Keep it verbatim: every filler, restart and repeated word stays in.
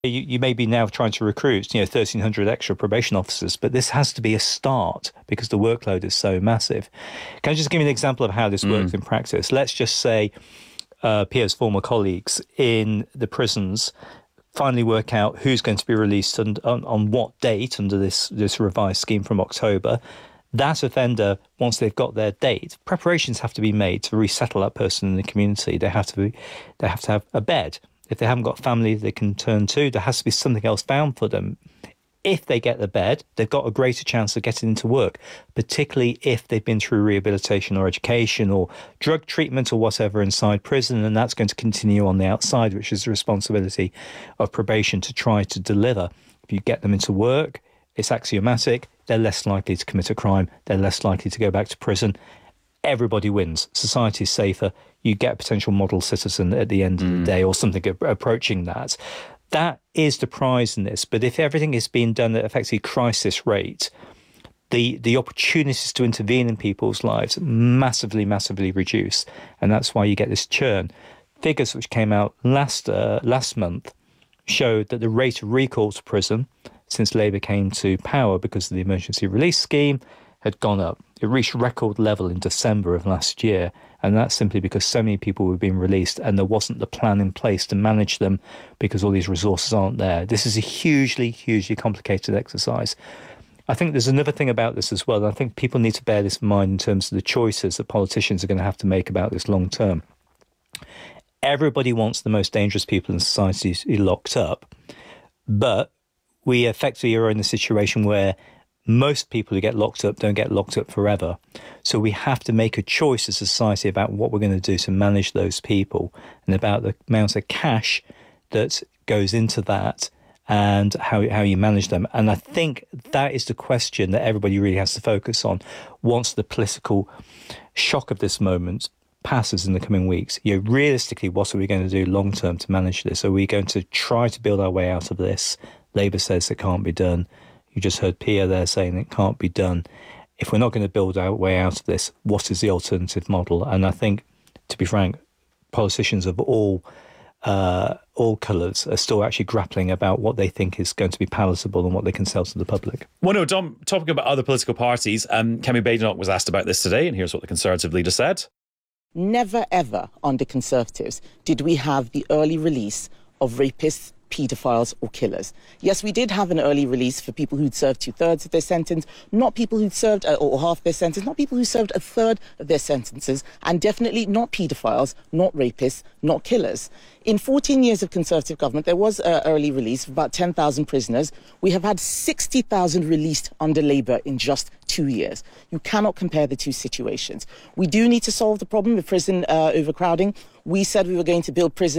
You, you may be now trying to recruit, you know, thirteen hundred extra probation officers, but this has to be a start because the workload is so massive. Can I just give you an example of how this mm. works in practice? Let's just say uh, Pierre's former colleagues in the prisons finally work out who's going to be released and on, on what date under this, this revised scheme from October. That offender, once they've got their date, preparations have to be made to resettle that person in the community. They have to be, they have to have a bed. If they haven't got family they can turn to, there has to be something else found for them. If they get the bed, they've got a greater chance of getting into work, particularly if they've been through rehabilitation or education or drug treatment or whatever inside prison, and that's going to continue on the outside, which is the responsibility of probation to try to deliver. If you get them into work, it's axiomatic, they're less likely to commit a crime, they're less likely to go back to prison. Everybody wins. Society is safer. You get a potential model citizen at the end mm. of the day or something approaching that. That is the prize in this. But if everything is being done at effectively crisis rate, the, the opportunities to intervene in people's lives massively, massively reduce. And that's why you get this churn. Figures which came out last uh, last month showed that the rate of recall to prison since Labour came to power because of the emergency release scheme had gone up. It reached record level in December of last year, and that's simply because so many people were being released and there wasn't the plan in place to manage them because all these resources aren't there. This is a hugely, hugely complicated exercise. I think there's another thing about this as well, and I think people need to bear this in mind in terms of the choices that politicians are going to have to make about this long term. Everybody wants the most dangerous people in society to be locked up, but we effectively are in a situation where most people who get locked up don't get locked up forever. So we have to make a choice as a society about what we're going to do to manage those people and about the amount of cash that goes into that and how, how you manage them. And I think that is the question that everybody really has to focus on once the political shock of this moment passes in the coming weeks. You know, realistically, what are we going to do long term to manage this? Are we going to try to build our way out of this? Labour says it can't be done. You just heard Pierre there saying it can't be done. If we're not going to build our way out of this, what is the alternative model? And I think, to be frank, politicians of all uh, all colours are still actually grappling about what they think is going to be palatable and what they can sell to the public. Well, no, Dom, talking about other political parties, um, Kemi Badenoch was asked about this today, and here's what the Conservative leader said. Never, ever under Conservatives did we have the early release of rapists, paedophiles or killers. Yes, we did have an early release for people who'd served two-thirds of their sentence, not people who'd served, uh, or half their sentence, not people who served a third of their sentences, and definitely not paedophiles, not rapists, not killers. In fourteen years of Conservative government, there was an early release of about ten thousand prisoners. We have had sixty thousand released under Labour in just two years. You cannot compare the two situations. We do need to solve the problem of prison uh, overcrowding. We said we were going to build prisons